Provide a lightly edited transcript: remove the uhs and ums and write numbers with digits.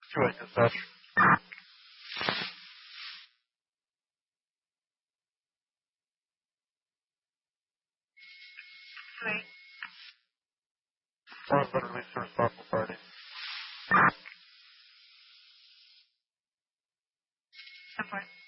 2-8 dispatch. Wait. Someone's been released to responsible party. 10-4.